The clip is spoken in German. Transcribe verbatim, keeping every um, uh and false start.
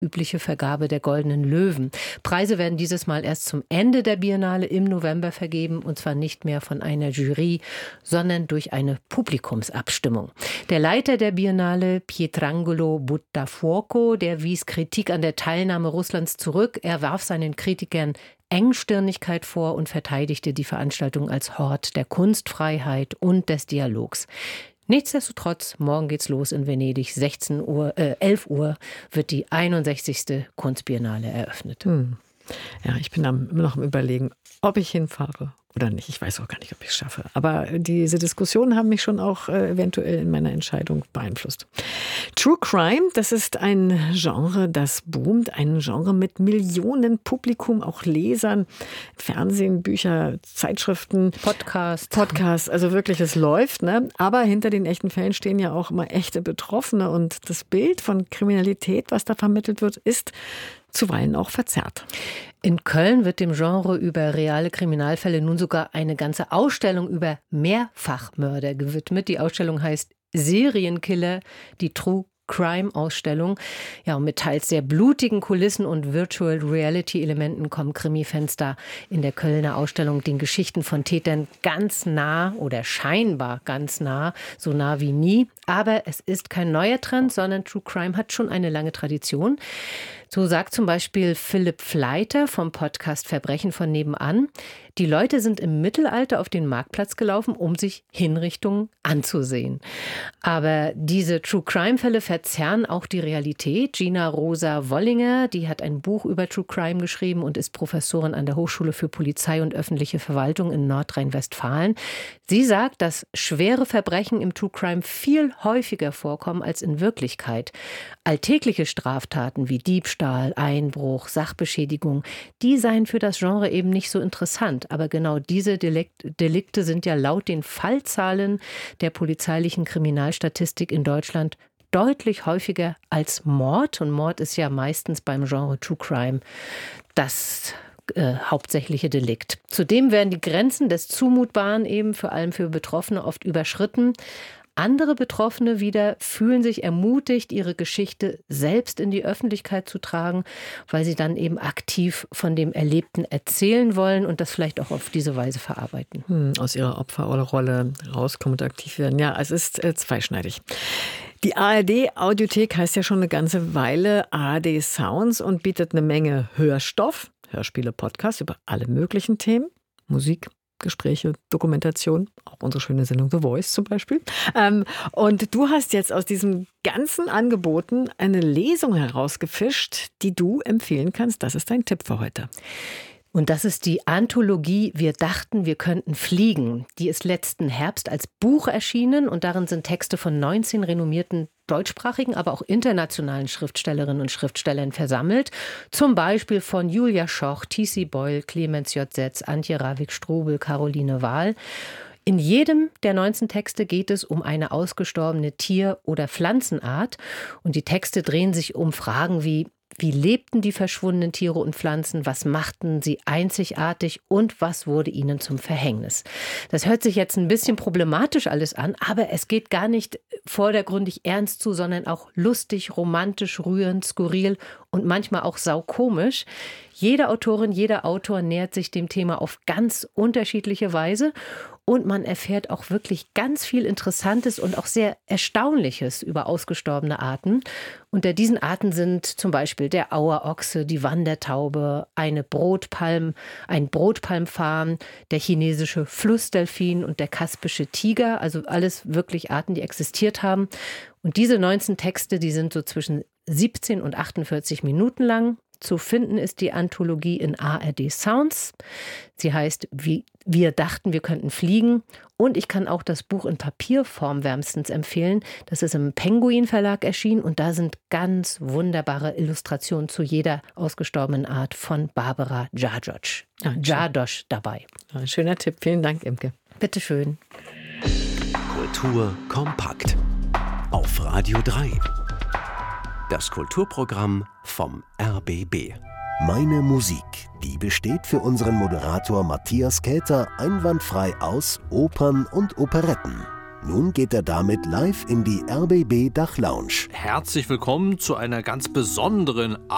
übliche Vergabe der Goldenen Löwen. Preise werden dieses Mal erst zum Ende der Biennale im November vergeben, und zwar nicht mehr von einer Jury, sondern durch eine Publikumsabstimmung. Der Leiter der Biennale, Pietrangelo Buttafuoco, der wies Kritik an der Teilnahme Russlands zurück. Er warf seinen Kritikern Engstirnigkeit vor und verteidigte die Veranstaltung als Hort der Kunstfreiheit und des Dialogs. Nichtsdestotrotz, morgen geht's los in Venedig, sechzehn Uhr, äh, elf Uhr wird die einundsechzigste Kunstbiennale eröffnet. Hm. Ja, ich bin am, immer noch am Überlegen, ob ich hinfahre oder nicht. Ich weiß auch gar nicht, ob ich es schaffe. Aber diese Diskussionen haben mich schon auch äh, eventuell in meiner Entscheidung beeinflusst. True Crime, das ist ein Genre, das boomt. Ein Genre mit Millionen Publikum, auch Lesern, Fernsehen, Bücher, Zeitschriften. Podcasts. Podcasts, also wirklich, es läuft. Ne? Aber hinter den echten Fällen stehen ja auch immer echte Betroffene. Und das Bild von Kriminalität, was da vermittelt wird, ist zuweilen auch verzerrt. In Köln wird dem Genre über reale Kriminalfälle nun sogar eine ganze Ausstellung über Mehrfachmörder gewidmet. Die Ausstellung heißt Serienkiller, die True Crime-Ausstellung. Ja, und mit teils sehr blutigen Kulissen und Virtual Reality-Elementen kommen Krimi-Fans da in der Kölner Ausstellung den Geschichten von Tätern ganz nah oder scheinbar ganz nah, so nah wie nie. Aber es ist kein neuer Trend, sondern True Crime hat schon eine lange Tradition. So sagt zum Beispiel Philipp Fleiter vom Podcast Verbrechen von nebenan: Die Leute sind im Mittelalter auf den Marktplatz gelaufen, um sich Hinrichtungen anzusehen. Aber diese True-Crime-Fälle verzerren auch die Realität. Gina Rosa Wollinger, die hat ein Buch über True Crime geschrieben und ist Professorin an der Hochschule für Polizei und öffentliche Verwaltung in Nordrhein-Westfalen. Sie sagt, dass schwere Verbrechen im True Crime viel häufiger vorkommen als in Wirklichkeit. Alltägliche Straftaten wie Diebstahl, Einbruch, Sachbeschädigung, die seien für das Genre eben nicht so interessant. Aber genau diese Delikte sind ja laut den Fallzahlen der polizeilichen Kriminalstatistik in Deutschland deutlich häufiger als Mord. Und Mord ist ja meistens beim Genre True Crime das äh, hauptsächliche Delikt. Zudem werden die Grenzen des Zumutbaren eben vor allem für Betroffene oft überschritten. Andere Betroffene wieder fühlen sich ermutigt, ihre Geschichte selbst in die Öffentlichkeit zu tragen, weil sie dann eben aktiv von dem Erlebten erzählen wollen und das vielleicht auch auf diese Weise verarbeiten. Hm, aus ihrer Opferrolle rauskommen und aktiv werden. Ja, es ist äh, zweischneidig. Die A R D-Audiothek heißt ja schon eine ganze Weile A R D Sounds und bietet eine Menge Hörstoff, Hörspiele, Podcasts über alle möglichen Themen, Musik, Gespräche, Dokumentation, auch unsere schöne Sendung The Voice zum Beispiel. Ähm, und du hast jetzt aus diesen ganzen Angeboten eine Lesung herausgefischt, die du empfehlen kannst. Das ist dein Tipp für heute. Und das ist die Anthologie Wir dachten, wir könnten fliegen. Die ist letzten Herbst als Buch erschienen und darin sind Texte von neunzehn renommierten deutschsprachigen, aber auch internationalen Schriftstellerinnen und Schriftstellern versammelt. Zum Beispiel von Julia Schoch, T C Boyle, Clemens J. Setz, Antje Ravik-Strobel, Caroline Wahl. In jedem der neunzehn Texte geht es um eine ausgestorbene Tier- oder Pflanzenart. Und die Texte drehen sich um Fragen wie: Wie lebten die verschwundenen Tiere und Pflanzen? Was machten sie einzigartig? Und was wurde ihnen zum Verhängnis? Das hört sich jetzt ein bisschen problematisch alles an, aber es geht gar nicht vordergründig ernst zu, sondern auch lustig, romantisch, rührend, skurril und manchmal auch saukomisch. Jede Autorin, jeder Autor nähert sich dem Thema auf ganz unterschiedliche Weise. Und man erfährt auch wirklich ganz viel Interessantes und auch sehr Erstaunliches über ausgestorbene Arten. Unter diesen Arten sind zum Beispiel der Auerochse, die Wandertaube, eine Brotpalm, ein Brotpalmfarn, der chinesische Flussdelfin und der kaspische Tiger. Also alles wirklich Arten, die existiert haben. Und diese neunzehn Texte, die sind so zwischen siebzehn und achtundvierzig Minuten lang. Zu finden ist die Anthologie in A R D Sounds. Sie heißt Wie wir dachten, wir könnten fliegen. Und ich kann auch das Buch in Papierform wärmstens empfehlen. Das ist im Penguin Verlag erschienen und da sind ganz wunderbare Illustrationen zu jeder ausgestorbenen Art von Barbara Jardosch. Ah, Jardosch dabei. Ein schöner Tipp. Vielen Dank, Imke. Bitteschön. Kultur kompakt. Auf Radio drei. Das Kulturprogramm vom R B B. Meine Musik, die besteht für unseren Moderator Matthias Kelter einwandfrei aus Opern und Operetten. Nun geht er damit live in die R B B Dachlounge. Herzlich willkommen zu einer ganz besonderen